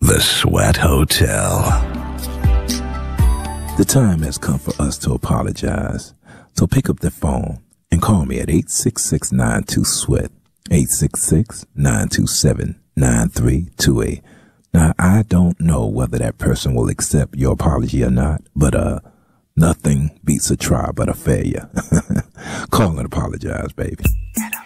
The Sweat Hotel. The time has come for us to apologize. So pick up the phone and call me at 866-92-SWEAT, 866-927-9328. Now, I don't know whether that person will accept your apology or not, but nothing beats a try but a failure. Call and apologize, baby.